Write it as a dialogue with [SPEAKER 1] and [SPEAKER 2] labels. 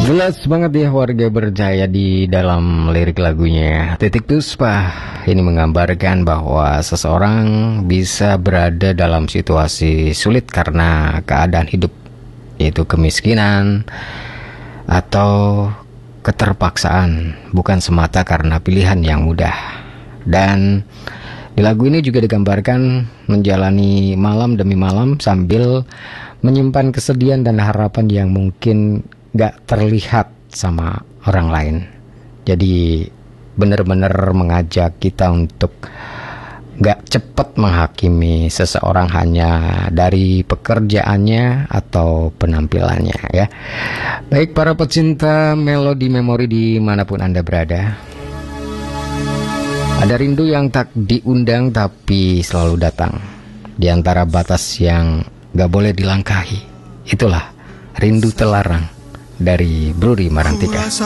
[SPEAKER 1] Jelas banget ya warga berjaya di dalam lirik lagunya. Titik Puspa ini menggambarkan bahwa seseorang bisa berada dalam situasi sulit karena keadaan hidup, yaitu kemiskinan atau keterpaksaan, bukan semata karena pilihan yang mudah. Dan di lagu ini juga digambarkan menjalani malam demi malam sambil menyimpan kesedihan dan harapan yang mungkin gak terlihat sama orang lain. Jadi benar-benar mengajak kita untuk gak cepat menghakimi seseorang hanya dari pekerjaannya atau penampilannya ya. Baik para pecinta melodi memori dimanapun Anda berada, ada rindu yang tak diundang tapi selalu datang, di antara batas yang gak boleh dilangkahi. Itulah rindu telarang dari Bruri Marantika.